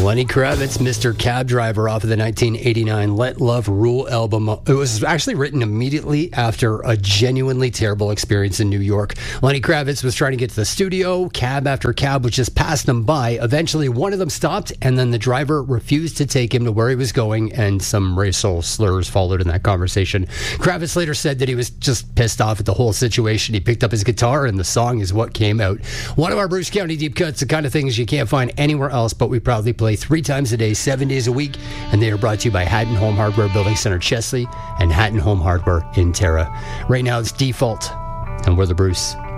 Lenny Kravitz, Mr. Cab Driver, off of the 1989 Let Love Rule album. It was actually written immediately after a genuinely terrible experience in New York. Lenny Kravitz was trying to get to the studio. Cab after cab was just passing them by. Eventually, one of them stopped, and then the driver refused to take him to where he was going, and some racial slurs followed in that conversation. Kravitz later said that he was just pissed off at the whole situation. He picked up his guitar, and the song is what came out. One of our Bruce County Deep Cuts, the kind of things you can't find anywhere else, but we proudly play 3 times a day, 7 days a week, and they are brought to you by Hatton Home Hardware Building Center Chesley and Hatton Home Hardware in Terra. Right now it's Default, and we're the Bruce.